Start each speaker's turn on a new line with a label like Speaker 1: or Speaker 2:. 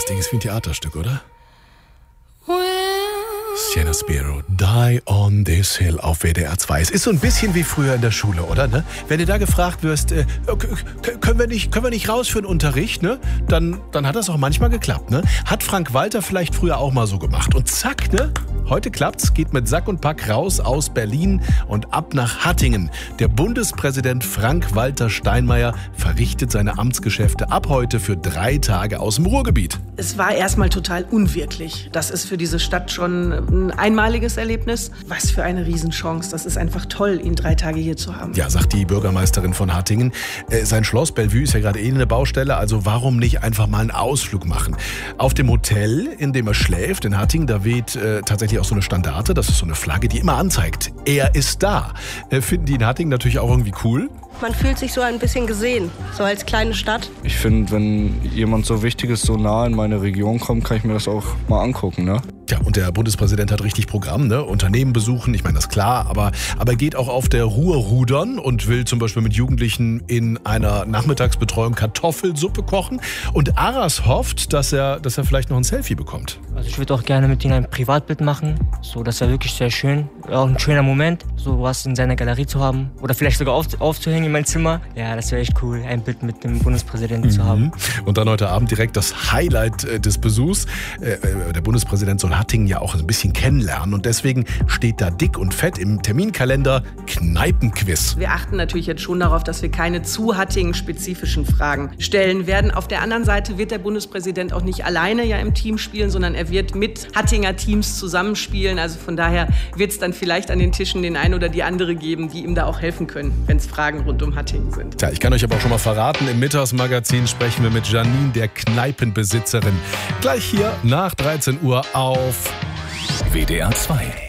Speaker 1: Ding ist wie ein Theaterstück, oder? Sienna Spiro, Die on this Hill auf WDR 2. Es ist so ein bisschen wie früher in der Schule, oder? Ne? Wenn du da gefragt wirst, können wir nicht raus für den Unterricht, ne? Dann hat das auch manchmal geklappt, ne? Hat Frank Walter vielleicht früher auch mal so gemacht. Und zack, ne? Heute klappt's, geht mit Sack und Pack raus aus Berlin und ab nach Hattingen. Der Bundespräsident Frank-Walter Steinmeier verrichtet seine Amtsgeschäfte ab heute für 3 Tage aus dem Ruhrgebiet.
Speaker 2: Es war erstmal total unwirklich. Das ist für diese Stadt schon ein einmaliges Erlebnis. Was für eine Riesenchance. Das ist einfach toll, ihn 3 Tage hier zu haben.
Speaker 1: Ja, sagt die Bürgermeisterin von Hattingen. Sein Schloss Bellevue ist ja gerade eine Baustelle, also warum nicht einfach mal einen Ausflug machen? Auf dem Hotel, in dem er schläft, in Hattingen, da weht tatsächlich auch so eine Standarte, das ist so eine Flagge, die immer anzeigt, er ist da. Finden die in Hattingen natürlich auch irgendwie cool.
Speaker 3: Man fühlt sich so ein bisschen gesehen, so als kleine Stadt.
Speaker 4: Ich finde, wenn jemand so Wichtiges so nah in meine Region kommt, kann ich mir das auch mal angucken, ne?
Speaker 1: Ja, und der Bundespräsident hat richtig Programm, ne? Unternehmen besuchen, ich meine, das ist klar, aber geht auch auf der Ruhr rudern und will zum Beispiel mit Jugendlichen in einer Nachmittagsbetreuung Kartoffelsuppe kochen. Und Aras hofft, dass er vielleicht noch ein Selfie bekommt.
Speaker 5: Also ich würde auch gerne mit ihm ein Privatbild machen, so, das wäre wirklich sehr schön. Auch ein schöner Moment, so was in seiner Galerie zu haben oder vielleicht sogar aufzuhängen in mein Zimmer. Ja, das wäre echt cool, ein Bild mit dem Bundespräsidenten zu haben.
Speaker 1: Und dann heute Abend direkt das Highlight des Besuchs. Der Bundespräsident soll Hattingen ja auch ein bisschen kennenlernen und deswegen steht da dick und fett im Terminkalender Kneipenquiz.
Speaker 2: Wir achten natürlich jetzt schon darauf, dass wir keine zu Hattingen-spezifischen Fragen stellen werden. Auf der anderen Seite wird der Bundespräsident auch nicht alleine ja im Team spielen, sondern er wird mit Hattinger Teams zusammenspielen. Also von daher wird es dann vielleicht an den Tischen den einen oder die andere geben, die ihm da auch helfen können, wenn es Fragen rund um Hattingen sind.
Speaker 1: Tja, ich kann euch aber auch schon mal verraten, im Mittagsmagazin sprechen wir mit Janine, der Kneipenbesitzerin. Gleich hier nach 13 Uhr auf
Speaker 6: WDR 2.